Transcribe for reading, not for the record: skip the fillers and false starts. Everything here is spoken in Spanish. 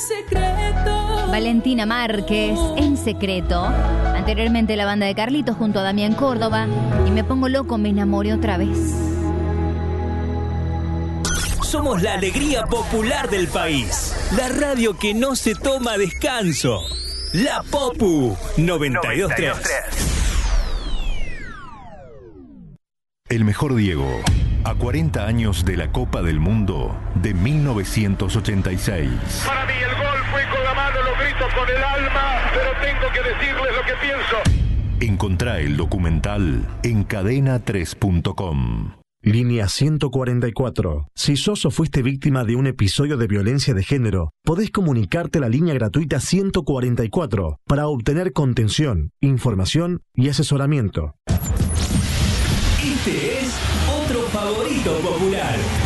Valentina Márquez, En Secreto. Anteriormente la banda de Carlitos junto a Damián Córdoba. Y Me Pongo Loco, Me Enamoré Otra Vez. Somos la alegría popular del país. La radio que no se toma descanso. La Popu 92.3. El mejor Diego. A 40 años de la Copa del Mundo de 1986. Para mí el gol fue con la mano, lo grito con el alma, pero tengo que decirles lo que pienso. Encontrá el documental en cadena3.com. Línea 144. Si sos o fuiste víctima de un episodio de violencia de género, podés comunicarte a la línea gratuita 144 para obtener contención, información y asesoramiento. Este es otro favorito popular.